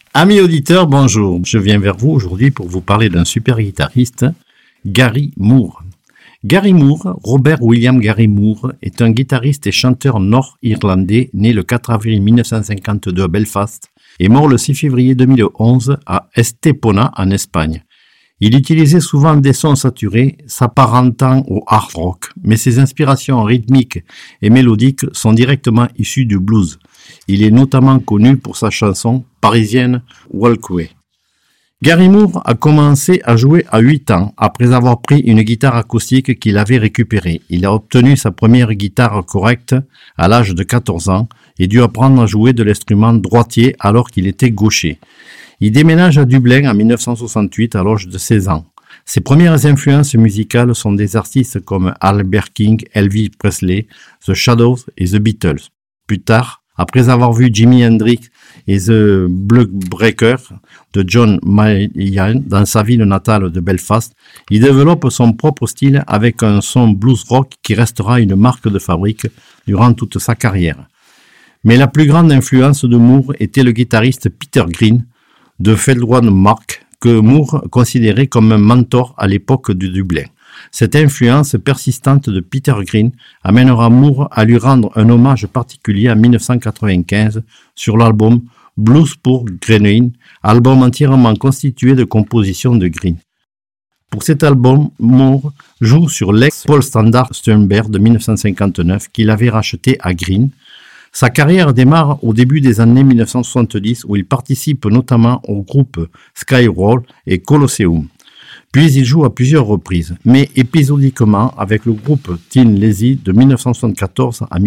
Amis auditeurs, bonjour. Je viens vers vous aujourd'hui pour vous parler d'un super guitariste, Gary Moore. Gary Moore, Robert William Gary Moore, est un guitariste et chanteur nord-irlandais né le 4 avril 1952 à Belfast et mort le 6 février 2011 à Estepona en Espagne. Il utilisait souvent des sons saturés, s'apparentant au hard rock, mais ses inspirations rythmiques et mélodiques sont directement issues du blues. Il est notamment connu pour sa chanson parisienne Walkway. Gary Moore a commencé à jouer à 8 ans après avoir pris une guitare acoustique qu'il avait récupérée. Il a obtenu sa première guitare correcte à l'âge de 14 ans et dut apprendre à jouer de l'instrument droitier alors qu'il était gaucher. Il déménage à Dublin en 1968 à l'âge de 16 ans. Ses premières influences musicales sont des artistes comme Albert King, Elvis Presley, The Shadows et The Beatles. Plus tard, après avoir vu Jimi Hendrix et The Breakers de John Mayall dans sa ville natale de Belfast, il développe son propre style avec un son blues rock qui restera une marque de fabrique durant toute sa carrière. Mais la plus grande influence de Moore était le guitariste Peter Green de Fleetwood Mac, que Moore considérait comme un mentor à l'époque de Dublin. Cette influence persistante de Peter Green amènera Moore à lui rendre un hommage particulier en 1995 sur l'album Blues pour Green, album entièrement constitué de compositions de Green. Pour cet album, Moore joue sur l'ex-Paul Standard Steinberg de 1959 qu'il avait racheté à Green. Sa carrière démarre au début des années 1970 où il participe notamment aux groupes Skyroll et Colosseum. Puis il joue à plusieurs reprises, mais épisodiquement avec le groupe Thin Lizzy de 1974 à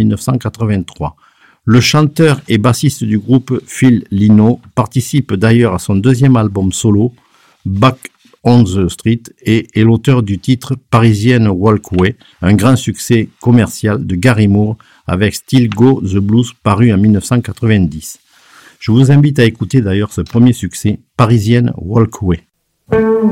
1983. Le chanteur et bassiste du groupe Phil Lynott participe d'ailleurs à son deuxième album solo, Back on the Street, et est l'auteur du titre Parisienne Walkway, un grand succès commercial de Gary Moore avec Still Go the Blues paru en 1990. Je vous invite à écouter d'ailleurs ce premier succès, Parisienne Walkway.